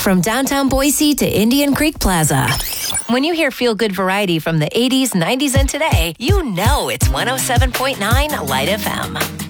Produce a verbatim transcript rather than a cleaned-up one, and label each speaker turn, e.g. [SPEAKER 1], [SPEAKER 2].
[SPEAKER 1] From downtown Boise to Indian Creek Plaza. When you hear feel-good variety from the eighties, nineties, and today, you know it's one oh seven point nine Light F M.